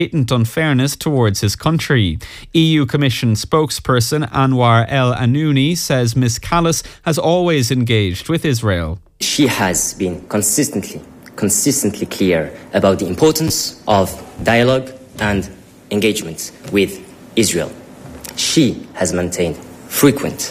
blatant unfairness towards his country. EU Commission spokesperson Anwar El Anouni says Ms. Callas has always engaged with Israel. She has been consistently clear about the importance of dialogue and engagement with Israel. She has maintained frequent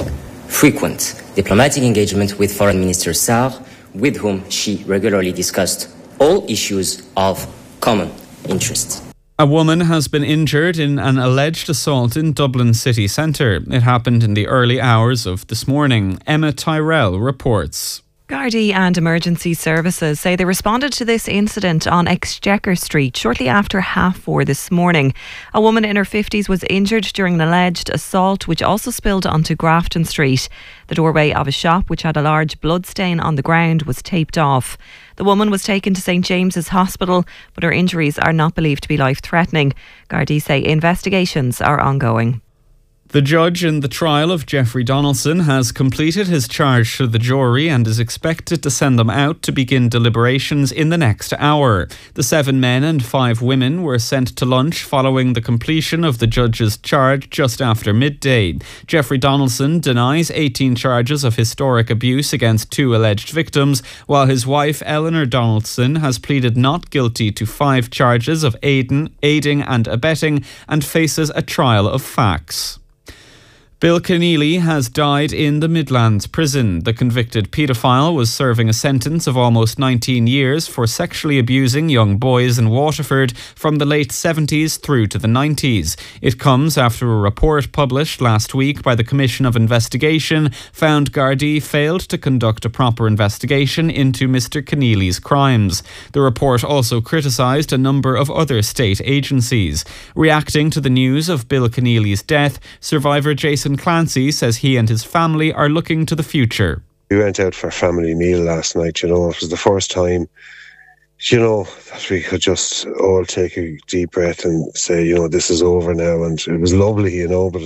diplomatic engagement with Foreign Minister Saar, with whom she regularly discussed all issues of common interest. A woman has been injured in an alleged assault in Dublin city centre. It happened in the early hours of this morning. Emma Tyrrell reports. Gardaí and emergency services say they responded to this incident on Exchequer Street shortly after 4:30 this morning. A woman in her 50s was injured during an alleged assault which also spilled onto Grafton Street. The doorway of a shop which had a large bloodstain on the ground was taped off. The woman was taken to St James's Hospital, but her injuries are not believed to be life-threatening. Gardaí say investigations are ongoing. The judge in the trial of Jeffrey Donaldson has completed his charge to the jury and is expected to send them out to begin deliberations in the next hour. The 7 men and 5 women were sent to lunch following the completion of the judge's charge just after midday. Jeffrey Donaldson denies 18 charges of historic abuse against 2 alleged victims, while his wife Eleanor Donaldson has pleaded not guilty to 5 charges of aiding and abetting and faces a trial of facts. Bill Keneally has died in the Midlands prison. The convicted paedophile was serving a sentence of almost 19 years for sexually abusing young boys in Waterford from the late 70s through to the 90s. It comes after a report published last week by the Commission of Investigation found Gardaí failed to conduct a proper investigation into Mr. Keneally's crimes. The report also criticised a number of other state agencies. Reacting to the news of Bill Keneally's death, survivor Jason Clancy says he and his family are looking to the future. We went out for a family meal last night, It was the first time, that we could just all take a deep breath and say, this is over now. And it was lovely, but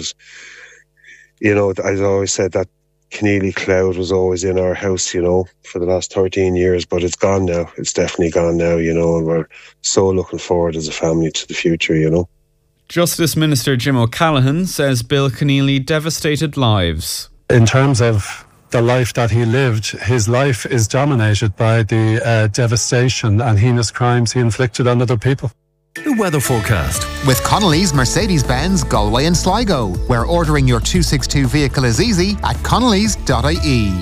as I always said, that Keneally cloud was always in our house, for the last 13 years, but it's gone now. It's definitely gone now, and we're so looking forward as a family to the future, Justice Minister Jim O'Callaghan says Bill Keneally devastated lives. In terms of the life that he lived, his life is dominated by the devastation and heinous crimes he inflicted on other people. The weather forecast. With Connolly's Mercedes-Benz Galway and Sligo, where ordering your 262 vehicle is easy at connellys.ie.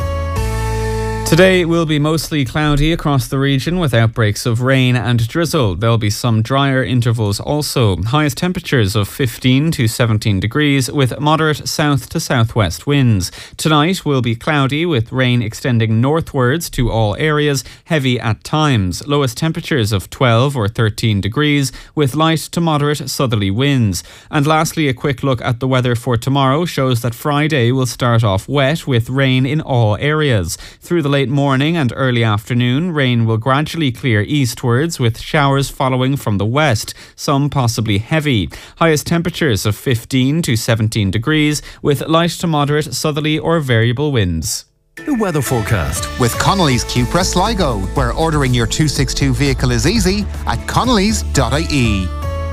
Today will be mostly cloudy across the region with outbreaks of rain and drizzle. There'll be some drier intervals also. Highest temperatures of 15 to 17 degrees with moderate south to southwest winds. Tonight will be cloudy with rain extending northwards to all areas, heavy at times. Lowest temperatures of 12 or 13 degrees with light to moderate southerly winds. And lastly, a quick look at the weather for tomorrow shows that Friday will start off wet with rain in all areas. Through the late morning and early afternoon, rain will gradually clear eastwards with showers following from the west, some possibly heavy. Highest temperatures of 15 to 17 degrees with light to moderate southerly or variable winds. The weather forecast. With Connolly's Cupra Sligo, where ordering your 262 vehicle is easy at connellys.ie.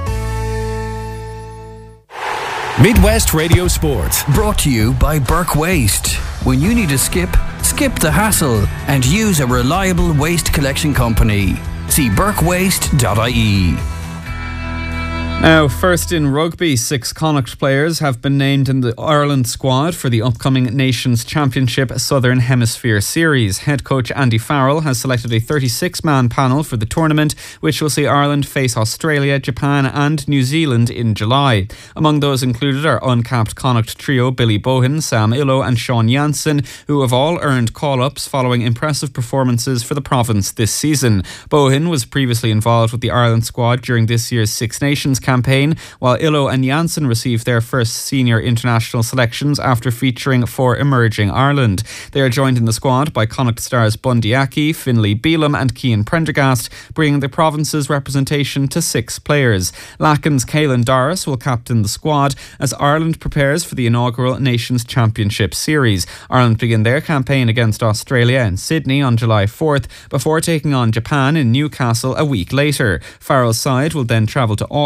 Midwest Radio Sport, brought to you by Burke Waste. When you need to skip the hassle and use a reliable waste collection company. See burkewaste.ie. Now, first in rugby, 6 Connacht players have been named in the Ireland squad for the upcoming Nations Championship Southern Hemisphere Series. Head coach Andy Farrell has selected a 36-man panel for the tournament, which will see Ireland face Australia, Japan and New Zealand in July. Among those included are uncapped Connacht trio Billy Bohan, Sam Illo and Sean Janssen, who have all earned call-ups following impressive performances for the province this season. Bohan was previously involved with the Ireland squad during this year's Six Nations campaign, while Illo and Janssen received their first senior international selections after featuring for Emerging Ireland. They are joined in the squad by Connacht stars Bundy Aki, Finlay Beelum and Cian Prendergast, bringing the province's representation to 6 players. Lacken's Caelan Doris will captain the squad as Ireland prepares for the inaugural Nations Championship Series. Ireland begin their campaign against Australia in Sydney on July 4th before taking on Japan in Newcastle a week later. Farrell's side will then travel to